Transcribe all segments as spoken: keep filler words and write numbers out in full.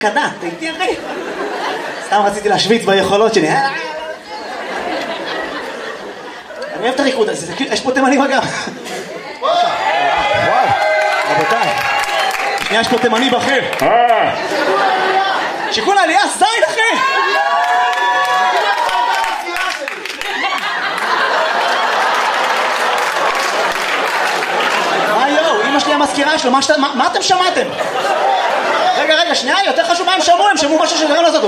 קטנה, אתה איתי אחי? סתם רציתי להשוויץ ביכולות שלי. אני אוהב את הריקוד הזה, יש פה תימני בגב. וואו, רבותיי. שנייה, יש פה תימני בכיר. שיקול העלייה, זין אחי! מה יואו, אמא שלי המזכירה שלו, מה אתם שמעתם? רגע, רגע, שנייה, יותר חשוב מה הם שמעו, הם שמעו משהו שדרם לעשות.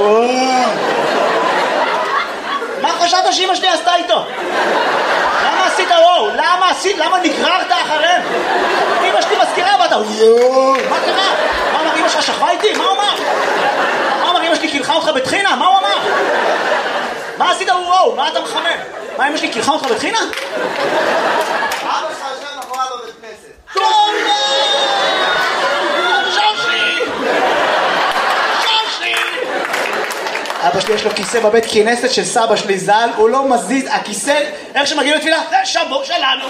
מה חשבת שאמא שלי עשתה איתו? למה עשית וואו? למה עשית? למה נגררת אחריהם? אמא שלי מזכירה ואתה יואו, מה קרה? מה אמר אמא שלך שכבה איתי? מה הוא אמר? מה אמר אמא שלי קילחה אותך בתחינה? מה הוא אמר? מה עשית וואו? מה אתה מחמם? מה אמא שלי קילחה אותך בתחינה? אבא שלך יושב מאחוריו בבית כנסת. אבא שלי יש לו כיסא בבית כנסת של סבא שלי ז"ל, הוא לא מזיז, הכיסא, איך שמגיעים לתפילה, זה שבור שלנו.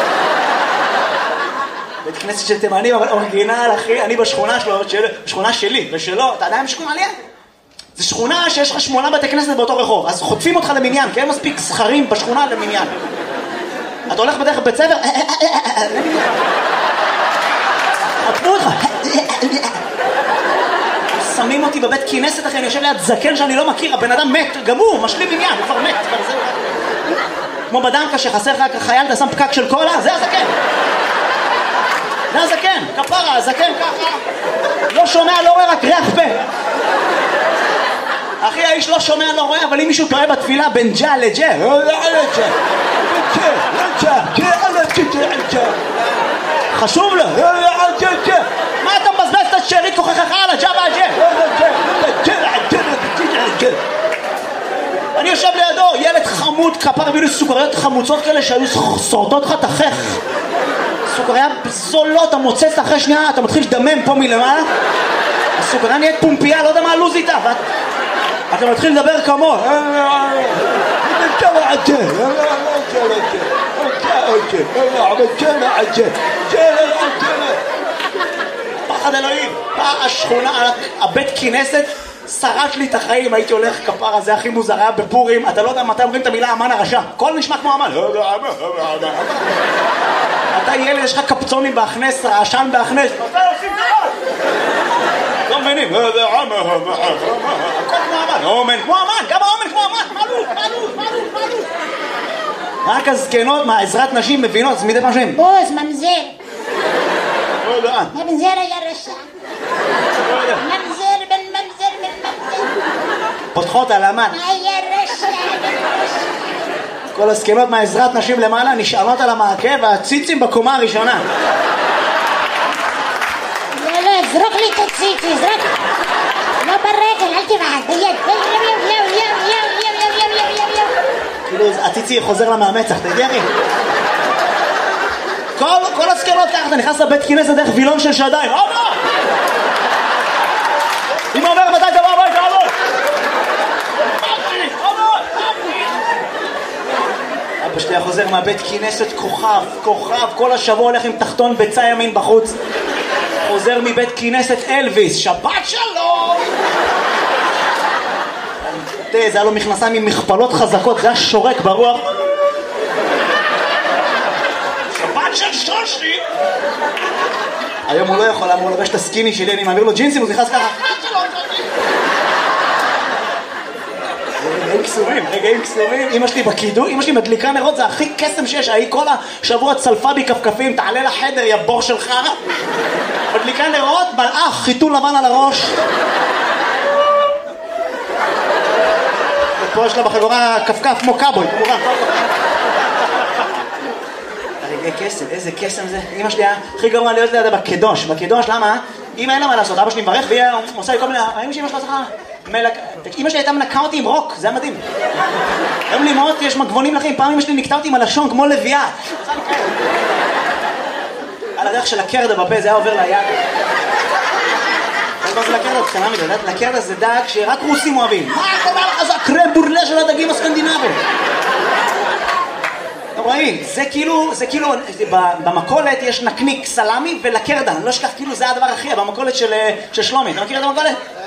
בית כנסת של תימנים, אבל אורגינל, אחי, אני בשכונה שלו, בשכונה שלי ושלו, אתה עדיין בשכונה עלייה? זה שכונה שיש לך שמונה בתי כנסת באותו רחוב, אז חוטפים אותך למניין, כי אין מספיק זכרים בשכונה למניין. אתה הולך בדרך בית ספר, חטפו אותך. שמים אותי בבית כנסת אחרי, אני יושב ליד זקן שאני לא מכיר, הבן אדם מת, גמור, משלים בניין, הוא כבר מת, כבר זהו. כמו בדנקה שחסר לך חייל, אתה שם פקק של קולה, זה הזקן. זה הזקן, כפרה, הזקן ככה, לא שומע, לא רואה, רק ריח פה. אחי, האיש לא שומע, לא רואה, אבל אם מישהו טועה בתפילה בין ג'ה לג'ה, חשוב לו, מה אתה מבזבז את השארית כוחך על הג'ה והג'ה? אני יושב לידו, ילד חמוד, כפר הביאו לי סוכריות חמוצות כאלה שהיו שורטות לך תחך. סוכריה זולות, אתה מוצץ אחרי שנייה, אתה מתחיל לדמם פה מלמעלה. הסוכריה נהיית פומפייה, לא יודע מה הלוז איתה. אתה מתחיל לדבר כמו פחד אלוהים. השכונה, הבית כנסת שרש לי את החיים, הייתי הולך כפרה, זה הכי מוזר, היה בפורים, אתה לא יודע מתי אומרים את המילה אמן הרשע, הכל נשמע כמו אמן. אתה ילד, יש לך קפצונים בהכנס, רעשן בהכנס, מתי עושים דבר? לא מבינים, הכל כמו אמן, אומן כמו אמן, גם האומן כמו אמן, מעלו, מעלו, מעלו, מעלו. רק הזקנות, מה, עזרת נשים מבינות, אז מדי פעם שהם בוז, ממזר. ממזר היה רשע. ממזר בן ממזר בן ממזר. פותחות על אמן. היה רשע בן רשע. כל הזקנות מהעזרת נשים למעלה נשארות על המעקה והציצים בקומה הראשונה. לא, לא, זרוק לי את הציצי, זרוק. לא ברגל, אל תבעד, ביד. יו, יו, יו, יו, יו, יו, יו, יו, יו, יו. כאילו, הציצי חוזר למאמצח, תגיע לי. כל, כל הזקנות ככה, אתה נכנס לבית כנסת דרך וילון של שדיים. אבא! אמא אומר, מתי תבוא הביתה, אבא? אבא שלי חוזר מהבית כנסת כוכב, כוכב, כל השבוע הולך עם תחתון ביצה ימין בחוץ. חוזר מבית כנסת אלוויס, שבת שלום! תראה, זה היה לו מכנסיים עם מכפלות חזקות, זה היה שורק ברוח. שבת של שושי! היום הוא לא יכול, אמור לבש את הסקיני שלי, אני מעביר לו ג'ינסים, הוא נכנס ככה. רגעים קסומים, רגעים קסומים. אמא שלי בקידו, אמא שלי מדליקה נרות, זה הכי קסם שיש. היא כל השבוע צלפה בי כפכפים, תעלה לחדר, יא בור שלך. מדליקה נרות, מלאך, חיתול לבן על הראש. ופה יש לה בחגורה כפכף כמו קאבוי, כמובן. רגעי קסם, איזה קסם זה. אמא שלי היה הכי גרוע להיות לידה בקדוש. בקדוש, למה? אמא אין לה מה לעשות, אבא שלי מברך והיא עושה לי כל מיני... אמא שלי אמא שלה עושה מלק... אמא שלי הייתה מנקה אותי עם רוק, זה היה מדהים. היום לי אמהות, יש מגבונים לכם, פעם אמא שלי נקטה אותי עם הלשון כמו לביאה. על הדרך של הקרדה בפה, זה היה עובר ליד. מה זה לקרדה? קטנה מדי, לקרדה זה דג שרק רוסים אוהבים. מה קורה לך? זה הקרם בורלה של הדגים הסקנדינביים. אתם רואים, זה כאילו, זה כאילו, במקולת יש נקניק סלמי ולקרדה, אני לא אשכח, כאילו זה הדבר הכי, במקולת של שלומי, אתה מכיר את המקולת?